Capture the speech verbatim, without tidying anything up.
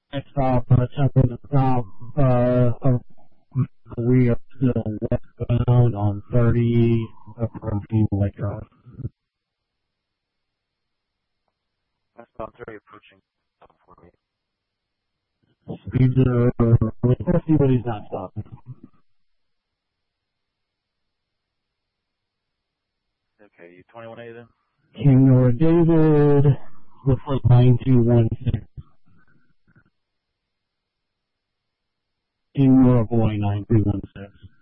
Next stop, uh, Temple to stop, uh, we are still westbound on thirty, approaching Lake Drive. Westbound thirty approaching stop for me. Speeds are, especially when he's not stopping. Okay, you twenty-one A then? King Nora David, looks like nine two one six. King Nora Boy nine two one six.